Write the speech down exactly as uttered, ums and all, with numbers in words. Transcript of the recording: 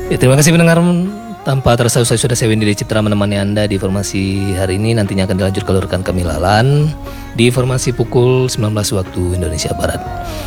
Ya, terima kasih pendengar. Tanpa terasa usai sudah saya Windy Citra menemani Anda di informasi hari ini. Nantinya akan dilanjutkan oleh rekan kami Lalan di informasi pukul sembilan belas waktu Indonesia Barat.